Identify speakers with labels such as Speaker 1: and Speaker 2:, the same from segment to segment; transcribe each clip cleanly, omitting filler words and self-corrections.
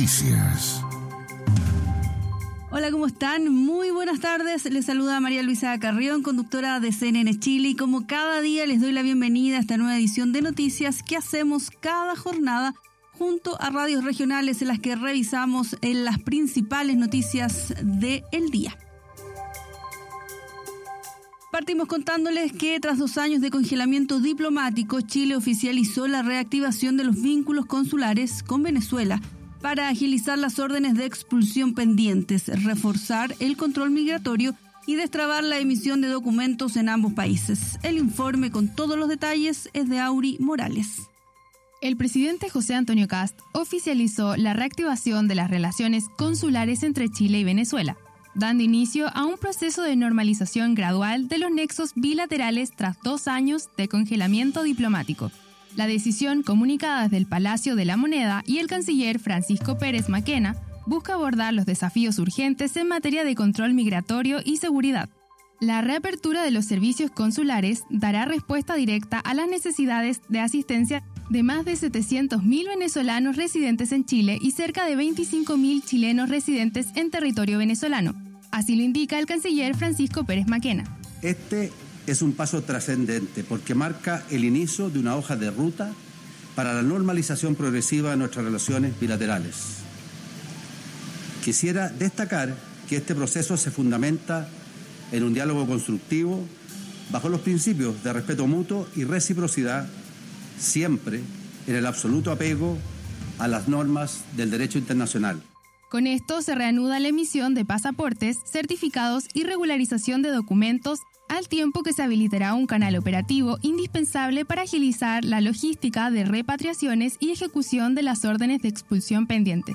Speaker 1: Noticias.
Speaker 2: Hola, ¿cómo están? Muy buenas tardes. Les saluda María Luisa Carrión, conductora de CNN Chile, y como cada día les doy la bienvenida a esta nueva edición de noticias que hacemos cada jornada junto a radios regionales en las que revisamos las principales noticias del día. Partimos contándoles que tras 2 años de congelamiento diplomático, Chile oficializó la reactivación de los vínculos consulares con Venezuela para agilizar las órdenes de expulsión pendientes, reforzar el control migratorio y destrabar la emisión de documentos en ambos países. El informe con todos los detalles es de Auri Morales.
Speaker 3: El presidente José Antonio Kast oficializó la reactivación de las relaciones consulares entre Chile y Venezuela, dando inicio a un proceso de normalización gradual de los nexos bilaterales tras 2 años de congelamiento diplomático. La decisión, comunicada desde el Palacio de la Moneda y el canciller Francisco Pérez Maquena, busca abordar los desafíos urgentes en materia de control migratorio y seguridad. La reapertura de los servicios consulares dará respuesta directa a las necesidades de asistencia de más de 700.000 venezolanos residentes en Chile y cerca de 25.000 chilenos residentes en territorio venezolano. Así lo indica el canciller Francisco Pérez Maquena.
Speaker 4: Este es un paso trascendente porque marca el inicio de una hoja de ruta para la normalización progresiva de nuestras relaciones bilaterales. Quisiera destacar que este proceso se fundamenta en un diálogo constructivo bajo los principios de respeto mutuo y reciprocidad, siempre en el absoluto apego a las normas del derecho internacional.
Speaker 3: Con esto se reanuda la emisión de pasaportes, certificados y regularización de documentos, al tiempo que se habilitará un canal operativo indispensable para agilizar la logística de repatriaciones y ejecución de las órdenes de expulsión pendientes.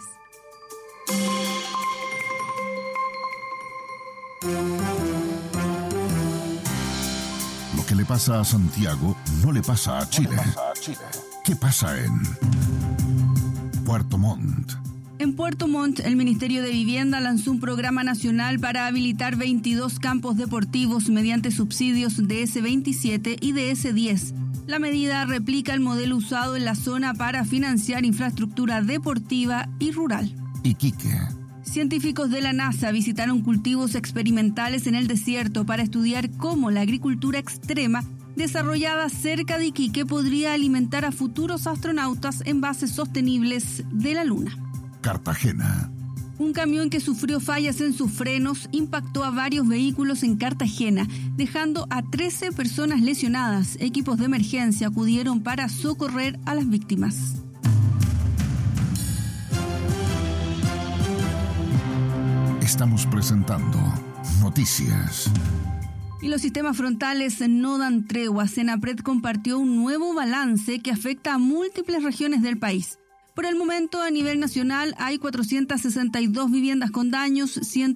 Speaker 1: Lo que le pasa a Santiago no le pasa a Chile. ¿Qué pasa en Puerto Montt?
Speaker 2: En Puerto Montt, el Ministerio de Vivienda lanzó un programa nacional para habilitar 22 campos deportivos mediante subsidios DS27 y DS10. La medida replica el modelo usado en la zona para financiar infraestructura deportiva y rural.
Speaker 1: Iquique.
Speaker 2: Científicos de la NASA visitaron cultivos experimentales en el desierto para estudiar cómo la agricultura extrema desarrollada cerca de Iquique podría alimentar a futuros astronautas en bases sostenibles de la Luna.
Speaker 1: Cartagena.
Speaker 2: Un camión que sufrió fallas en sus frenos impactó a varios vehículos en Cartagena, dejando a 13 personas lesionadas. Equipos de emergencia acudieron para socorrer a las víctimas.
Speaker 1: Estamos presentando Noticias.
Speaker 2: Y los sistemas frontales no dan tregua. Senapred compartió un nuevo balance que afecta a múltiples regiones del país. Por el momento, a nivel nacional, hay 462 viviendas con daños,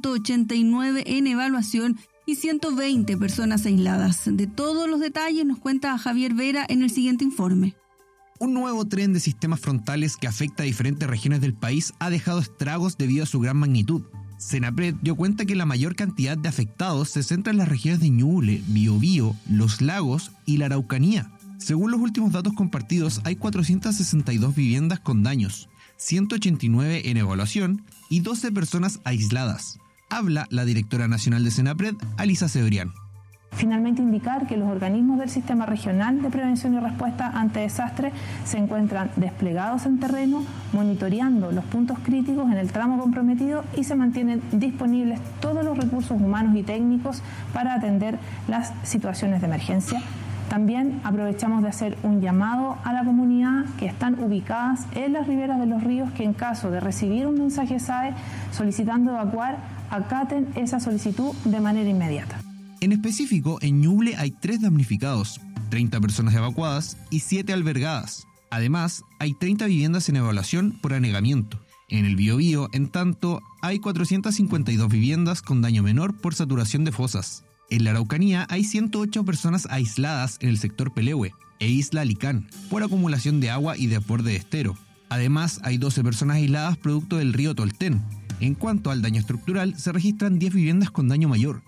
Speaker 2: 189 en evaluación y 120 personas aisladas. De todos los detalles nos cuenta Javier Vera en el siguiente informe.
Speaker 5: Un nuevo tren de sistemas frontales que afecta a diferentes regiones del país ha dejado estragos debido a su gran magnitud. Senapred dio cuenta que la mayor cantidad de afectados se centra en las regiones de Ñuble, Biobío, Los Lagos y la Araucanía. Según los últimos datos compartidos, hay 462 viviendas con daños, 189 en evaluación y 12 personas aisladas. Habla la directora nacional de Senapred, Alisa Cebrián.
Speaker 6: Finalmente, indicar que los organismos del Sistema Regional de Prevención y Respuesta ante Desastres se encuentran desplegados en terreno, monitoreando los puntos críticos en el tramo comprometido y se mantienen disponibles todos los recursos humanos y técnicos para atender las situaciones de emergencia. También aprovechamos de hacer un llamado a la comunidad que están ubicadas en las riberas de los ríos que en caso de recibir un mensaje SAE solicitando evacuar, acaten esa solicitud de manera inmediata.
Speaker 5: En específico, en Ñuble hay 3 damnificados, 30 personas evacuadas y 7 albergadas. Además, hay 30 viviendas en evaluación por anegamiento. En el Biobío, en tanto, hay 452 viviendas con daño menor por saturación de fosas. En la Araucanía hay 108 personas aisladas en el sector Pelehue e Isla Licán por acumulación de agua y desborde de estero. Además, hay 12 personas aisladas producto del río Tolten. En cuanto al daño estructural, se registran 10 viviendas con daño mayor,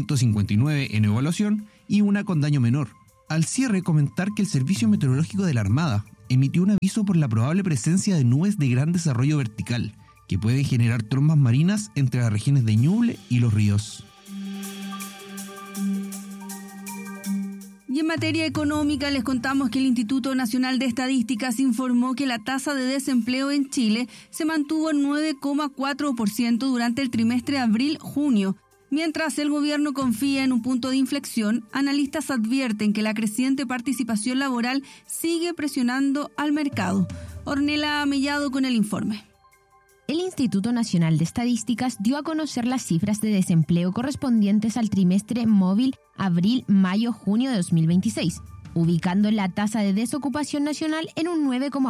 Speaker 5: 159 en evaluación y una con daño menor. Al cierre, comentar que el Servicio Meteorológico de la Armada emitió un aviso por la probable presencia de nubes de gran desarrollo vertical que pueden generar trombas marinas entre las regiones de Ñuble y Los Ríos.
Speaker 2: Y en materia económica les contamos que el Instituto Nacional de Estadísticas informó que la tasa de desempleo en Chile se mantuvo en 9,4% durante el trimestre abril-junio. Mientras el gobierno confía en un punto de inflexión, analistas advierten que la creciente participación laboral sigue presionando al mercado. Ornella Mellado con el informe.
Speaker 7: El Instituto Nacional de Estadísticas dio a conocer las cifras de desempleo correspondientes al trimestre móvil abril-mayo-junio de 2026, ubicando la tasa de desocupación nacional en un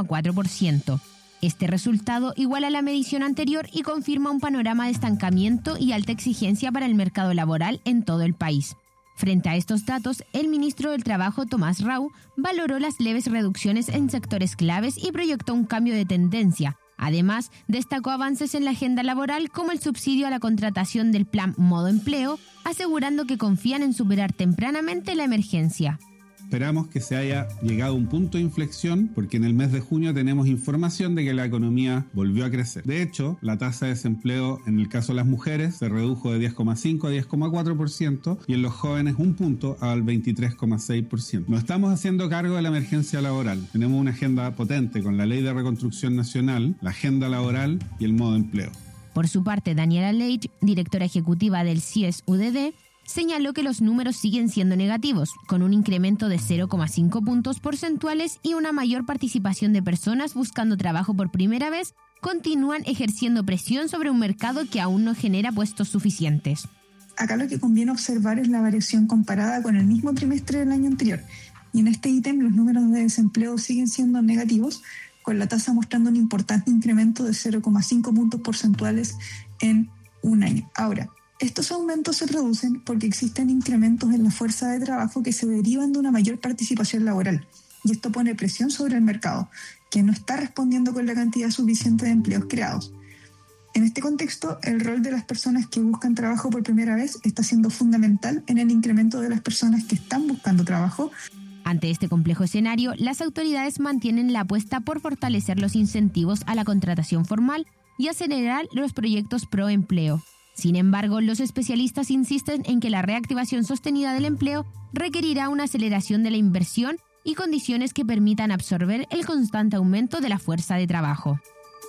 Speaker 7: 9,4%. Este resultado iguala la medición anterior y confirma un panorama de estancamiento y alta exigencia para el mercado laboral en todo el país. Frente a estos datos, el ministro del Trabajo, Tomás Rau, valoró las leves reducciones en sectores claves y proyectó un cambio de tendencia. Además, destacó avances en la agenda laboral como el subsidio a la contratación del plan Modo Empleo, asegurando que confían en superar tempranamente la emergencia.
Speaker 8: Esperamos que se haya llegado a un punto de inflexión porque en el mes de junio tenemos información de que la economía volvió a crecer. De hecho, la tasa de desempleo en el caso de las mujeres se redujo de 10,5 a 10,4% y en los jóvenes un punto al 23,6%. Nos estamos haciendo cargo de la emergencia laboral. Tenemos una agenda potente con la Ley de Reconstrucción Nacional, la agenda laboral y el modo empleo.
Speaker 7: Por su parte, Daniela Leitch, directora ejecutiva del CIES-UDD, señaló que los números siguen siendo negativos, con un incremento de 0,5 puntos porcentuales y una mayor participación de personas buscando trabajo por primera vez, continúan ejerciendo presión sobre un mercado que aún no genera puestos suficientes.
Speaker 9: Acá lo que conviene observar es la variación comparada con el mismo trimestre del año anterior. Y en este ítem los números de desempleo siguen siendo negativos, con la tasa mostrando un importante incremento de 0,5 puntos porcentuales en un año. Ahora, estos aumentos se producen porque existen incrementos en la fuerza de trabajo que se derivan de una mayor participación laboral. Y esto pone presión sobre el mercado, que no está respondiendo con la cantidad suficiente de empleos creados. En este contexto, el rol de las personas que buscan trabajo por primera vez está siendo fundamental en el incremento de las personas que están buscando trabajo.
Speaker 7: Ante este complejo escenario, las autoridades mantienen la apuesta por fortalecer los incentivos a la contratación formal y acelerar los proyectos pro empleo. Sin embargo, los especialistas insisten en que la reactivación sostenida del empleo requerirá una aceleración de la inversión y condiciones que permitan absorber el constante aumento de la fuerza de trabajo.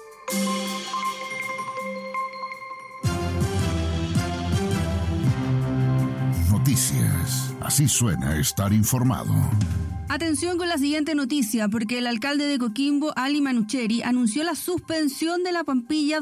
Speaker 1: Noticias. Así suena estar informado.
Speaker 2: Atención con la siguiente noticia, porque el alcalde de Coquimbo, Ali Manucheri, anunció la suspensión de la Pampilla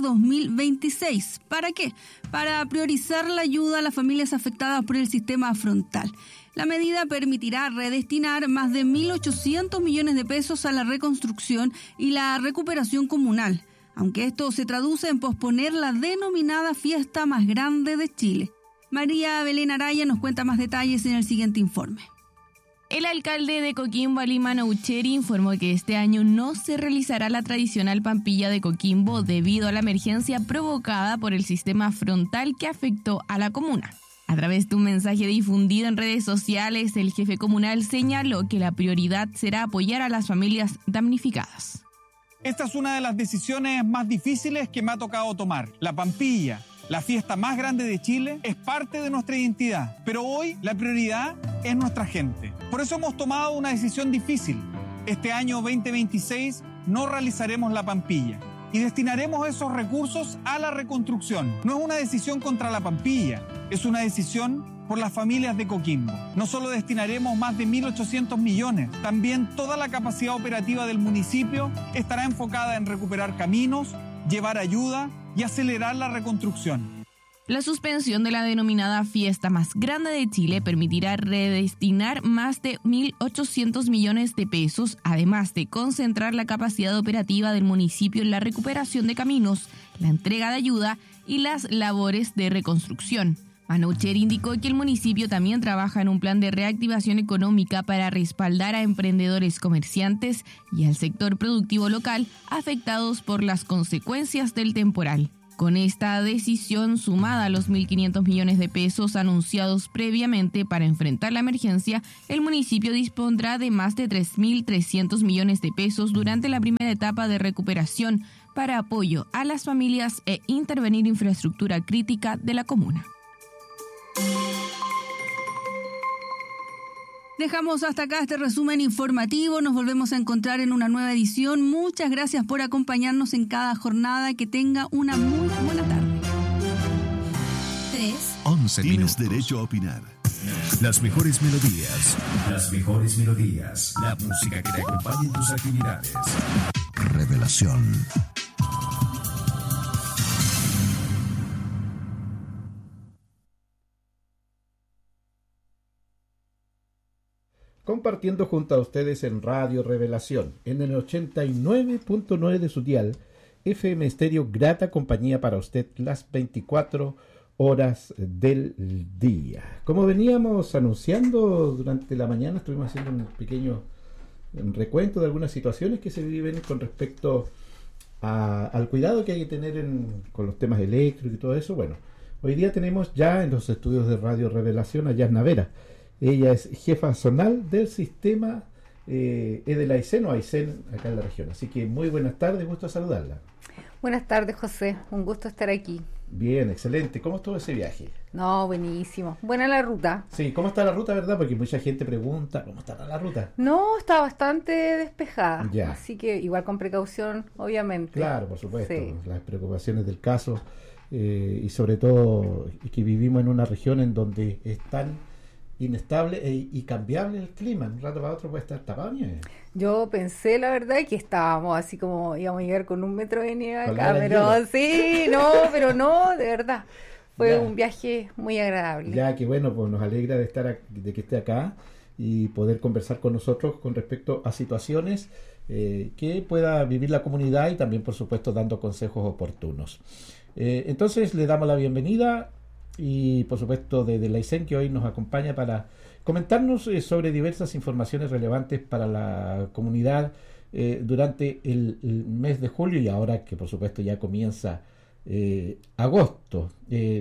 Speaker 2: 2026. ¿Para qué? Para priorizar la ayuda a las familias afectadas por el sistema frontal. La medida permitirá redestinar más de 1.800 millones de pesos a la reconstrucción y la recuperación comunal, aunque esto se traduce en posponer la denominada fiesta más grande de Chile. María Belén Araya nos cuenta más detalles en el siguiente informe.
Speaker 3: El alcalde de Coquimbo, Ali Manucheri, informó que este año no se realizará la tradicional Pampilla de Coquimbo debido a la emergencia provocada por el sistema frontal que afectó a la comuna. A través de un mensaje difundido en redes sociales, el jefe comunal señaló que la prioridad será apoyar a las familias damnificadas.
Speaker 10: Esta es una de las decisiones más difíciles que me ha tocado tomar. La Pampilla, la fiesta más grande de Chile, es parte de nuestra identidad, pero hoy la prioridad es nuestra gente. Por eso hemos tomado una decisión difícil. Este año 2026 no realizaremos la Pampilla y destinaremos esos recursos a la reconstrucción. No es una decisión contra la Pampilla, es una decisión por las familias de Coquimbo. No solo destinaremos más de 1.800 millones, también toda la capacidad operativa del municipio estará enfocada en recuperar caminos, llevar ayuda y acelerar la reconstrucción.
Speaker 3: La suspensión de la denominada fiesta más grande de Chile permitirá redestinar más de 1.800 millones de pesos, además de concentrar la capacidad operativa del municipio en la recuperación de caminos, la entrega de ayuda y las labores de reconstrucción. Manucheri indicó que el municipio también trabaja en un plan de reactivación económica para respaldar a emprendedores, comerciantes y al sector productivo local afectados por las consecuencias del temporal.
Speaker 11: Con esta decisión, sumada a los 1.500 millones de pesos anunciados previamente para enfrentar la emergencia, el municipio dispondrá de más de 3.300 millones de pesos durante la primera etapa de recuperación para apoyo a las familias e intervenir infraestructura crítica de la comuna.
Speaker 2: Dejamos hasta acá este resumen informativo. Nos volvemos a encontrar en una nueva edición. Muchas gracias por acompañarnos en cada jornada. Que tenga una muy buena tarde.
Speaker 1: 11 minutos. Tienes derecho a opinar. Las mejores melodías. Las mejores melodías. La música que te acompañe en tus actividades. Revelación.
Speaker 12: Compartiendo junto a ustedes en Radio Revelación, en el 89.9 de su dial, FM Estéreo, grata compañía para usted las 24 horas del día. Como veníamos anunciando durante la mañana, estuvimos haciendo un pequeño recuento de algunas situaciones que se viven con respecto al cuidado que hay que tener con los temas eléctricos y todo eso. Bueno, hoy día tenemos ya en los estudios de Radio Revelación a Yasna Vera. Ella es jefa zonal del sistema del Aysén o Aysén acá en la región. Así que muy buenas tardes, gusto saludarla.
Speaker 13: Buenas tardes, José. Un gusto estar aquí.
Speaker 12: Bien, excelente. ¿Cómo estuvo ese viaje?
Speaker 13: No, buenísimo. Buena la ruta.
Speaker 12: Sí, ¿cómo está la ruta, verdad? Porque mucha gente pregunta, ¿cómo está la ruta?
Speaker 13: No, está bastante despejada.
Speaker 12: Ya.
Speaker 13: Así que igual con precaución, obviamente.
Speaker 12: Claro, por supuesto.
Speaker 13: Sí.
Speaker 12: Las preocupaciones del caso y sobre todo que vivimos en una región en donde es tan inestable y cambiable el clima. De un rato para otro puede estar tapado nieve.
Speaker 13: Yo pensé, la verdad, que estábamos así como íbamos a llegar con 1 metro de nieve acá, pero pero no, de verdad. Fue un viaje muy agradable.
Speaker 12: Ya, que bueno, pues nos alegra de que esté acá y poder conversar con nosotros con respecto a situaciones que pueda vivir la comunidad y también, por supuesto, dando consejos oportunos. Entonces, le damos la bienvenida y por supuesto de la Aysén, que hoy nos acompaña para comentarnos sobre diversas informaciones relevantes para la comunidad durante el mes de julio y ahora que por supuesto ya comienza agosto.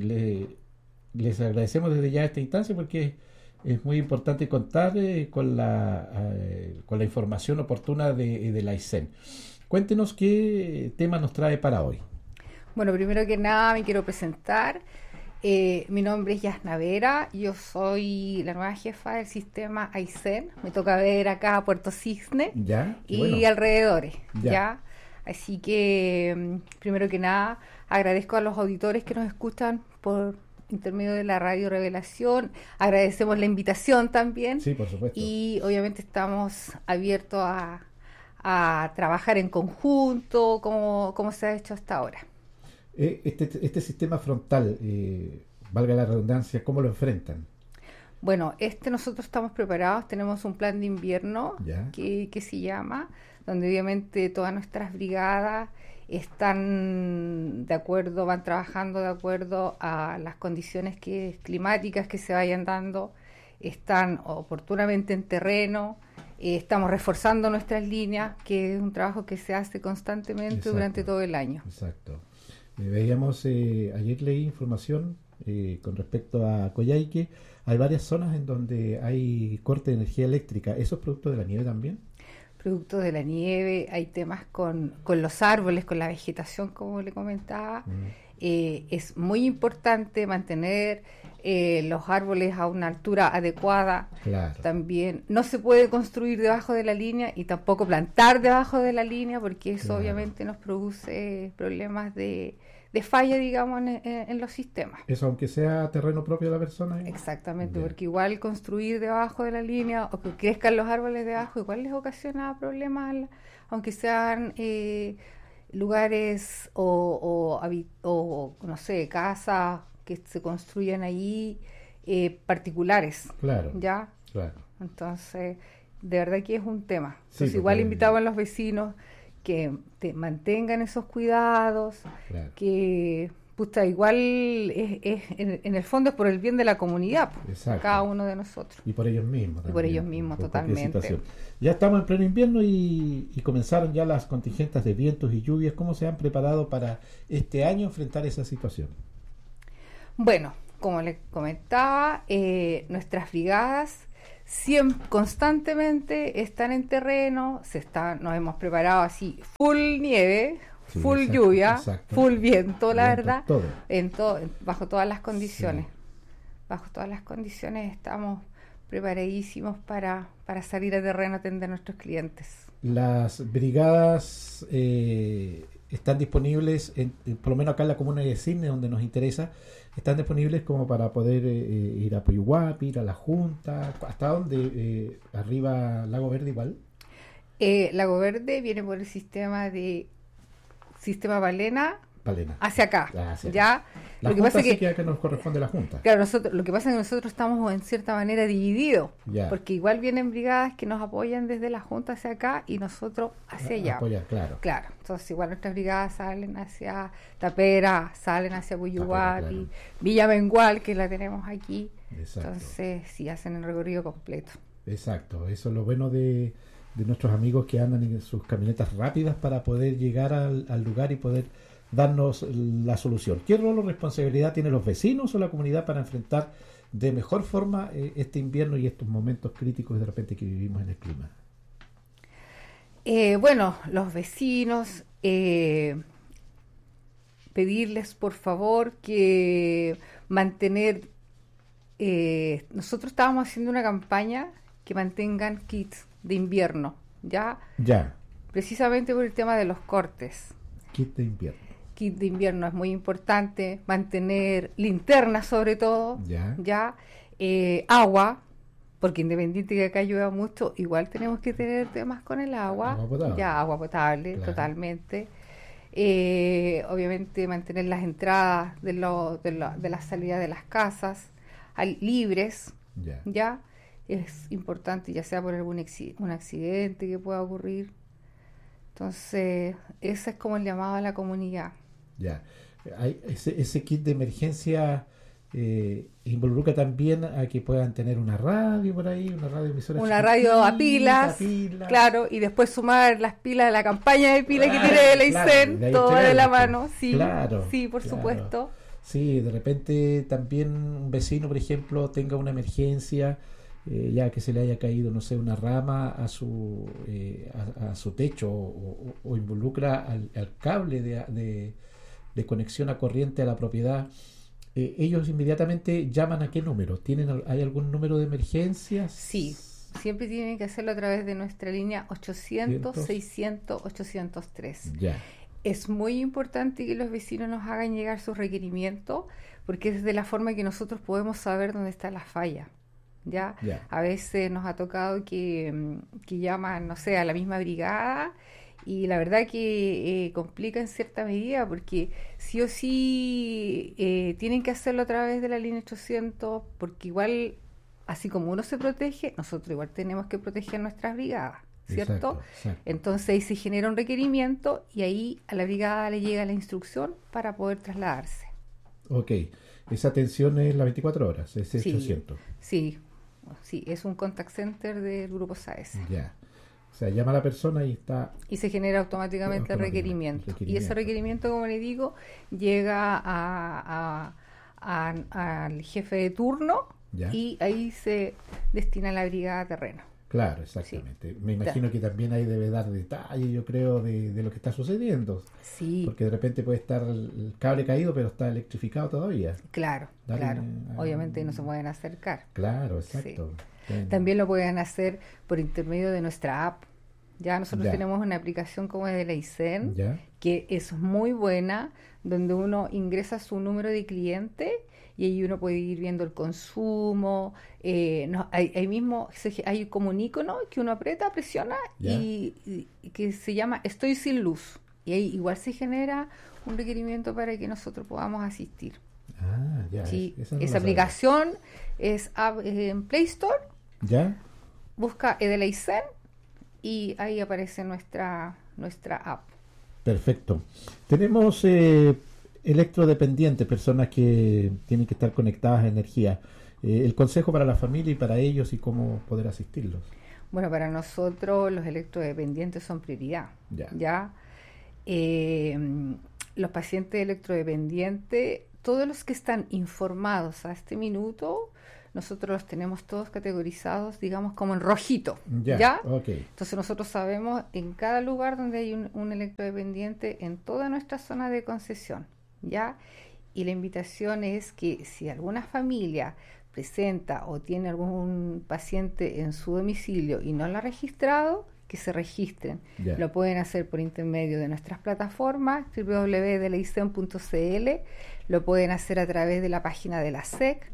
Speaker 12: Les agradecemos desde ya esta instancia porque es muy importante contar con la información oportuna de la Aysén. Cuéntenos qué tema nos trae para hoy.
Speaker 13: Bueno, primero que nada me quiero presentar. Mi nombre es Yasna Vera, yo soy la nueva jefa del sistema Aysén, me toca ver acá Puerto Cisne y alrededores, ¿ya? Así que, primero que nada, agradezco a los auditores que nos escuchan por intermedio de la Radio Revelación, agradecemos la invitación también,
Speaker 12: sí, por supuesto.
Speaker 13: Y obviamente estamos abiertos a trabajar en conjunto, como se ha hecho hasta ahora.
Speaker 12: Este sistema frontal, valga la redundancia, ¿cómo lo enfrentan?
Speaker 13: Bueno, nosotros estamos preparados, tenemos un plan de invierno que se llama, donde obviamente todas nuestras brigadas están van trabajando de acuerdo a las condiciones climáticas que se vayan dando, están oportunamente en terreno, estamos reforzando nuestras líneas, que es un trabajo que se hace constantemente durante todo el año.
Speaker 12: Exacto. Veíamos, ayer leí información con respecto a Coyhaique. Hay varias zonas en donde hay corte de energía eléctrica. ¿Eso es producto de la nieve también?
Speaker 13: Producto de la nieve, hay temas con los árboles, con la vegetación, como le comentaba. Es muy importante mantener los árboles a una altura adecuada.
Speaker 12: Claro.
Speaker 13: También no se puede construir debajo de la línea y tampoco plantar debajo de la línea porque eso obviamente nos produce problemas de falla, digamos, en los sistemas.
Speaker 12: Eso aunque sea terreno propio de la persona.
Speaker 13: Exactamente, porque igual construir debajo de la línea o que crezcan los árboles debajo igual les ocasiona problemas, aunque sean lugares o no sé, casas que se construyan ahí particulares.
Speaker 12: Claro.
Speaker 13: ¿Ya?
Speaker 12: Claro.
Speaker 13: Entonces, de verdad que es un tema.
Speaker 12: Sí,
Speaker 13: entonces, igual invitamos a los vecinos que mantengan esos cuidados, que igual en el fondo es por el bien de la comunidad, cada uno de nosotros.
Speaker 12: Y por ellos mismos.
Speaker 13: Y por ellos mismos, totalmente.
Speaker 12: Ya estamos en pleno invierno y comenzaron ya las contingentes de vientos y lluvias. ¿Cómo se han preparado para este año enfrentar esa situación?
Speaker 13: Bueno, como les comentaba, nuestras brigadas constantemente están en terreno, nos hemos preparado así, full nieve, full lluvia, full viento, la verdad, bajo todas las condiciones. Sí. Bajo todas las condiciones estamos preparadísimos para salir a terreno a atender a nuestros clientes.
Speaker 12: Las brigadas están disponibles, por lo menos acá en la comuna de Cisne, donde nos interesa, están disponibles como para poder ir a Puyuhuapi, ir a la Junta. ¿Hasta dónde? ¿Arriba Lago Verde igual?
Speaker 13: Lago Verde viene por el sistema Palena hacia acá. Ya.
Speaker 12: La Junta pasa sí que nos corresponde la Junta.
Speaker 13: Claro, lo que pasa es que nosotros estamos en cierta manera divididos, porque igual vienen brigadas que nos apoyan desde la Junta hacia acá y nosotros hacia allá. Claro. Entonces igual nuestras brigadas salen hacia Tapera, salen hacia Puyuhuapi, Villa Mengual, que la tenemos aquí. Exacto. Entonces sí hacen el recorrido completo.
Speaker 12: Exacto, eso es lo bueno de nuestros amigos que andan en sus camionetas rápidas para poder llegar al lugar y poder darnos la solución. ¿Qué rol o responsabilidad tienen los vecinos o la comunidad para enfrentar de mejor forma este invierno y estos momentos críticos de repente que vivimos en el clima?
Speaker 13: Bueno, los vecinos, pedirles por favor que mantener, nosotros estábamos haciendo una campaña que mantengan kits de invierno, ya, precisamente por el tema de los cortes.
Speaker 12: Kit de invierno
Speaker 13: es muy importante, mantener linternas sobre todo, agua, porque independiente que acá llueva mucho, igual tenemos que tener temas con el agua potable, claro. Totalmente. Obviamente mantener las entradas de la salida de las casas libres, ya es importante, ya sea por algún un accidente que pueda ocurrir. Entonces, ese es como el llamado a la comunidad.
Speaker 12: Hay ese kit de emergencia involucra también a que puedan tener una radio por ahí, una radioemisora.
Speaker 13: Una radio a pilas, claro, y después sumar las pilas de la campaña de pilas que tiene el Aysén, todo de la mano, por supuesto.
Speaker 12: Sí, de repente también un vecino, por ejemplo, tenga una emergencia, ya que se le haya caído, no sé, una rama a su techo o involucra al cable de conexión a corriente a la propiedad, ellos inmediatamente llaman a qué número. ¿Hay algún número de emergencias?
Speaker 13: Sí, siempre tienen que hacerlo a través de nuestra línea 800-600-803. Es muy importante que los vecinos nos hagan llegar sus requerimientos, porque es de la forma que nosotros podemos saber dónde está la falla. A veces nos ha tocado que llaman, no sé, a la misma brigada, y la verdad que complica en cierta medida, porque sí o sí tienen que hacerlo a través de la línea 800, porque igual, así como uno se protege, nosotros igual tenemos que proteger nuestras brigadas, ¿cierto? Exacto. Entonces ahí se genera un requerimiento y ahí a la brigada le llega la instrucción para poder trasladarse.
Speaker 12: Ok, esa atención es las 24 horas, es 800.
Speaker 13: Sí, es un contact center del grupo SAES.
Speaker 12: O sea, llama a la persona y está...
Speaker 13: Y se genera automáticamente el requerimiento. Y ese requerimiento, como le digo, llega al jefe de turno y ahí se destina la brigada a terreno.
Speaker 12: Claro, exactamente. Me imagino que también ahí debe dar detalles, yo creo, de lo que está sucediendo.
Speaker 13: Sí.
Speaker 12: Porque de repente puede estar el cable caído, pero está electrificado todavía.
Speaker 13: Claro. Obviamente no se pueden acercar.
Speaker 12: Claro, exacto.
Speaker 13: Sí. También lo pueden hacer por intermedio de nuestra app. Ya nosotros tenemos una aplicación como de la Aysén, que es muy buena, donde uno ingresa su número de cliente y ahí uno puede ir viendo el consumo. Ahí mismo hay como un icono que uno presiona y que se llama Estoy sin luz. Y ahí igual se genera un requerimiento para que nosotros podamos asistir. Esa aplicación es en Play Store. Busca de la Aysén y ahí aparece nuestra app.
Speaker 12: Perfecto. Tenemos electrodependientes, personas que tienen que estar conectadas a energía. El consejo para la familia y para ellos y cómo poder asistirlos.
Speaker 13: Bueno, para nosotros los electrodependientes son prioridad. ¿Ya? Los pacientes electrodependientes, todos los que están informados a este minuto, nosotros los tenemos todos categorizados, digamos, como en rojito. ¿Ya?
Speaker 12: Okay.
Speaker 13: Entonces nosotros sabemos en cada lugar donde hay un electrodependiente en toda nuestra zona de concesión. ¿Ya? Y la invitación es que si alguna familia presenta o tiene algún paciente en su domicilio y no lo ha registrado, que se registren. Lo pueden hacer por intermedio de nuestras plataformas www.delaicen.cl, lo pueden hacer a través de la página de la SEC,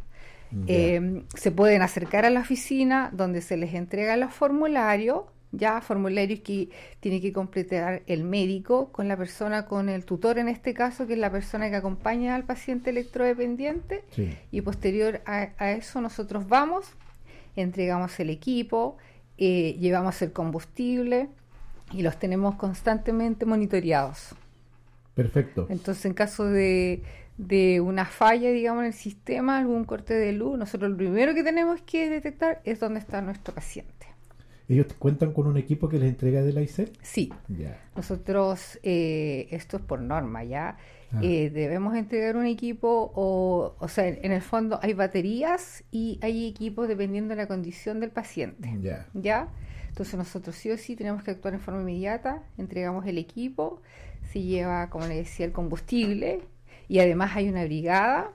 Speaker 13: se pueden acercar a la oficina donde se les entrega los formularios, formularios que tiene que completar el médico con la persona, con el tutor en este caso, que es la persona que acompaña al paciente electrodependiente, y posterior a eso nosotros vamos, entregamos el equipo, llevamos el combustible y los tenemos constantemente monitoreados.
Speaker 12: Perfecto.
Speaker 13: Entonces, en caso de una falla, digamos, en el sistema, algún corte de luz, nosotros lo primero que tenemos que detectar es dónde está nuestro paciente.
Speaker 12: ¿Ellos cuentan con un equipo que les entrega Delaicen?
Speaker 13: Sí. Nosotros, esto es por norma, debemos entregar un equipo, o sea, en el fondo hay baterías y hay equipos dependiendo de la condición del paciente. ¿Ya? Entonces nosotros sí o sí tenemos que actuar en forma inmediata, entregamos el equipo, se lleva, como le decía, el combustible, y además hay una brigada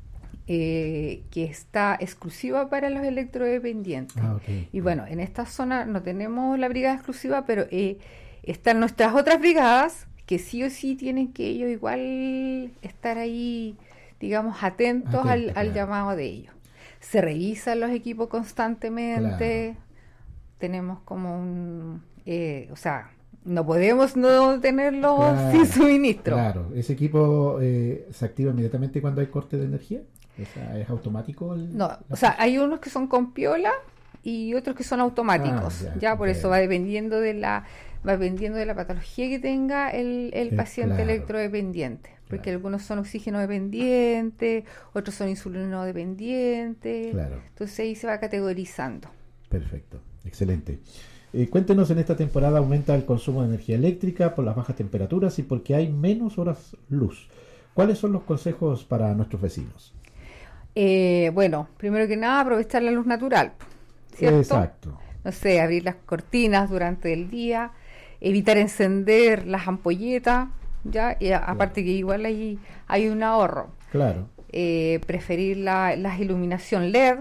Speaker 13: que está exclusiva para los electrodependientes. Y bueno, en esta zona no tenemos la brigada exclusiva, pero están nuestras otras brigadas que sí o sí tienen que ellos igual estar ahí, digamos, atentos al llamado de ellos. Se revisan los equipos constantemente, tenemos como un... o sea, no podemos no tenerlos sin suministro.
Speaker 12: Claro, ¿ese equipo se activa inmediatamente cuando hay corte de energía? ¿Es automático?
Speaker 13: O sea, hay unos que son con piola y otros que son automáticos. Por eso va dependiendo de la patología que tenga el paciente electrodependiente. Porque algunos son oxígeno dependientes, otros son insulino dependientes. Entonces ahí se va categorizando.
Speaker 12: Perfecto, excelente. Cuéntenos, en esta temporada aumenta el consumo de energía eléctrica por las bajas temperaturas y porque hay menos horas luz. ¿Cuáles son los consejos para nuestros vecinos?
Speaker 13: Bueno, primero que nada, aprovechar la luz natural, ¿cierto?
Speaker 12: Exacto.
Speaker 13: No sé, abrir las cortinas durante el día, evitar encender las ampolletas, y aparte que igual hay un ahorro.
Speaker 12: Claro.
Speaker 13: Preferir la iluminación LED,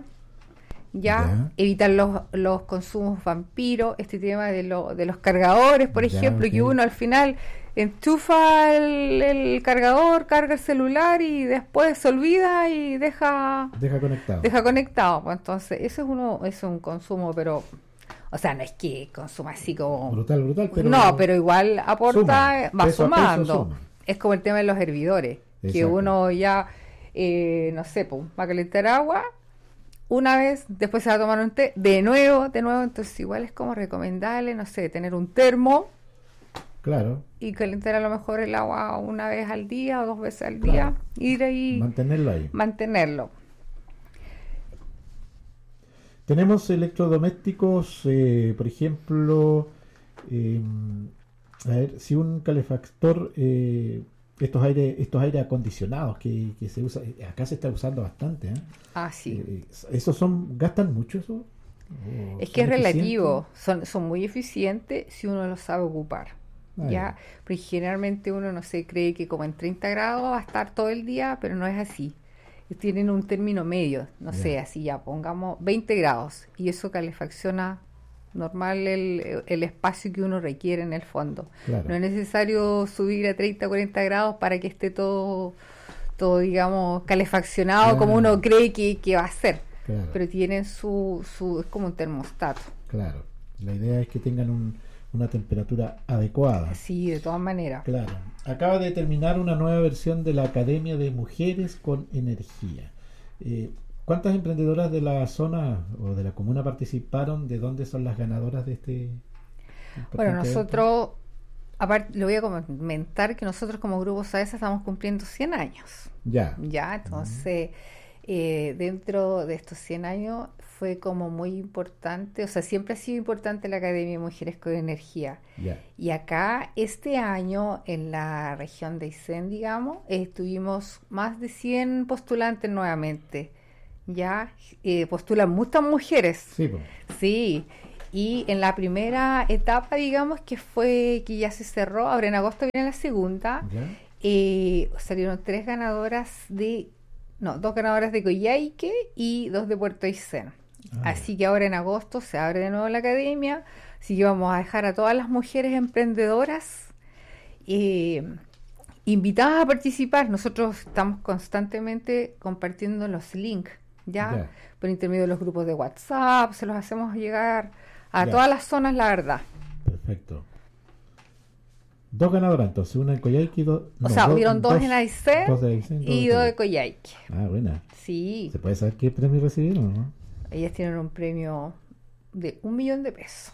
Speaker 13: evitar los consumos vampiros, este tema de los cargadores, por ejemplo, que uno al final enchufa el cargador, carga el celular y después se olvida y deja conectado. Pues entonces eso es un consumo, pero o sea, no es que consuma así como
Speaker 12: brutal,
Speaker 13: pero igual aporta, va sumando. Es como el tema de los hervidores. Exacto. Que uno ya no sé, va a calentar agua una vez, después se va a tomar un té, de nuevo, entonces igual es como recomendable, no sé, tener un termo.
Speaker 12: Claro.
Speaker 13: Y calentar a lo mejor el agua una vez al día o 2 veces al día. Ir ahí. Mantenerlo.
Speaker 12: Tenemos electrodomésticos, por ejemplo, a ver, si un calefactor, estos aire acondicionados que se usa, acá se está usando bastante.
Speaker 13: Sí.
Speaker 12: ¿Esos gastan mucho eso?
Speaker 13: Es que es relativo, son muy eficientes si uno los sabe ocupar. Porque generalmente uno no se cree que como en 30 grados va a estar todo el día, pero no es así. Tienen un término medio, no sé, así pongamos 20 grados y eso calefacciona normal el espacio que uno requiere en el fondo. No es necesario subir a 30 o 40 grados para que esté todo digamos calefaccionado como uno cree que va a ser, pero tienen es como un termostato.
Speaker 12: Claro, la idea es que tengan una temperatura adecuada.
Speaker 13: Sí, de todas maneras.
Speaker 12: Claro. Acaba de terminar una nueva versión de la Academia de Mujeres con Energía. ¿Cuántas emprendedoras de la zona o de la comuna participaron? ¿De dónde son las ganadoras de este?
Speaker 13: Bueno, nosotros Aparte, le voy a comentar que nosotros como Grupo SAESA estamos cumpliendo 100 años.
Speaker 12: Ya.
Speaker 13: Entonces, dentro de estos 100 años fue como muy importante, o sea, siempre ha sido importante la Academia de Mujeres con Energía. Y acá, este año, en la región de Aysén, digamos, tuvimos más de 100 postulantes nuevamente. Postulan muchas mujeres. Sí. Y en la primera etapa, digamos, que ya se cerró, ahora en agosto viene la segunda, salieron 2 ganadoras de Coyhaique y 2 de Puerto Aysén. Así que ahora en agosto se abre de nuevo la academia, así que vamos a dejar a todas las mujeres emprendedoras invitadas a participar. Nosotros estamos constantemente compartiendo los links, por intermedio de los grupos de WhatsApp, se los hacemos llegar a todas las zonas, la verdad.
Speaker 12: Perfecto. 2 ganadoras, entonces, una en Coyhaique y dos...
Speaker 13: hubieron 2 en Aysén y 2 de Coyhaique.
Speaker 12: Buena.
Speaker 13: Sí.
Speaker 12: ¿Se puede saber qué premio recibieron, no?
Speaker 13: Ellas tienen un premio de $1 millón de pesos.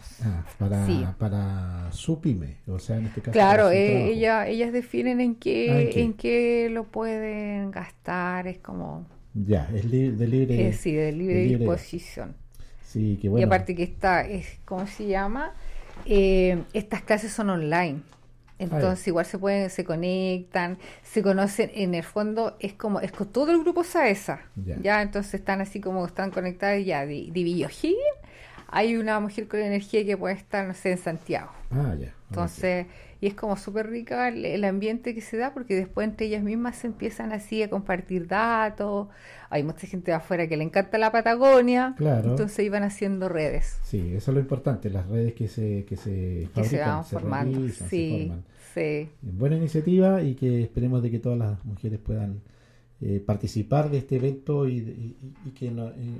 Speaker 12: Para su pyme, o sea, en este caso.
Speaker 13: Claro, ellas definen en qué lo pueden gastar, es como...
Speaker 12: es de libre...
Speaker 13: de libre disposición.
Speaker 12: Sí, qué bueno.
Speaker 13: Y aparte que ¿cómo se llama? Estas clases son online. Entonces igual se conectan, se conocen, en el fondo es con todo el grupo SAESA, entonces están así como están conectadas de Villohín, hay una mujer con energía que puede estar, no sé, en Santiago. Entonces, y es como súper rica el ambiente que se da, porque después entre ellas mismas se empiezan así a compartir datos, hay mucha gente de afuera que le encanta la Patagonia, entonces iban haciendo redes.
Speaker 12: Sí, eso es lo importante, las redes que se fabrican,
Speaker 13: se van formando,
Speaker 12: realizan, se forman. Buena iniciativa, y que esperemos de que todas las mujeres puedan participar de este evento y que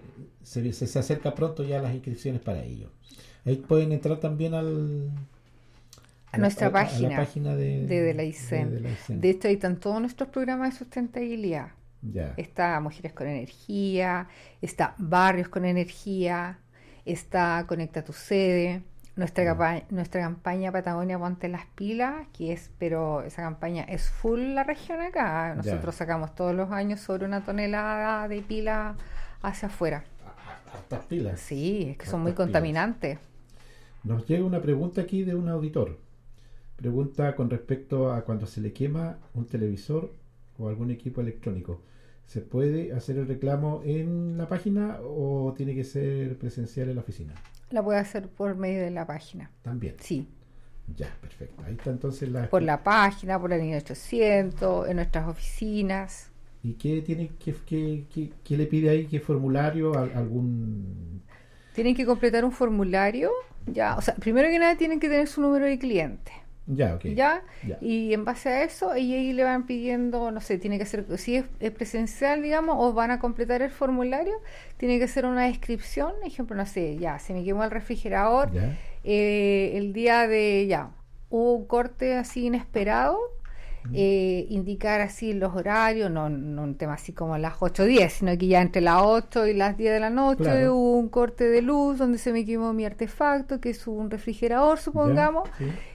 Speaker 12: se acerca pronto ya las inscripciones para ello. Ahí pueden entrar también a
Speaker 13: nuestra página,
Speaker 12: a la página
Speaker 13: de la Aysén. De hecho, ahí están todos nuestros programas de sustentabilidad. Está Mujeres con Energía, está Barrios con Energía, está Conecta tu Sede, nuestra campaña Patagonia Ponte las Pilas, pero esa campaña es full la región acá. Nosotros sacamos todos los años sobre 1 tonelada de pilas hacia afuera.
Speaker 12: ¿Hartas pilas?
Speaker 13: Sí, es que son muy contaminantes.
Speaker 12: Nos llega una pregunta aquí de un auditor. Pregunta con respecto a cuando se le quema un televisor o algún equipo electrónico. ¿Se puede hacer el reclamo en la página o tiene que ser presencial en la oficina?
Speaker 13: La puede hacer por medio de la página.
Speaker 12: ¿También?
Speaker 13: Sí.
Speaker 12: Perfecto. Ahí está entonces
Speaker 13: por la página, por la línea 800, en nuestras oficinas.
Speaker 12: ¿Y qué tiene qué le pide ahí? ¿Qué formulario? ¿Algún...?
Speaker 13: Tienen que completar un formulario. O sea, primero que nada tienen que tener su número de cliente. Y en base a eso, y ahí le van pidiendo, no sé, tiene que ser, si es presencial, digamos, o van a completar el formulario, tiene que ser una descripción, ejemplo, no sé, se me quemó el refrigerador, el día hubo un corte así inesperado, indicar así los horarios, no un tema así como a las 8:10, sino que ya entre las 8 y las 10 de la noche hubo un corte de luz donde se me quemó mi artefacto, que es un refrigerador, supongamos,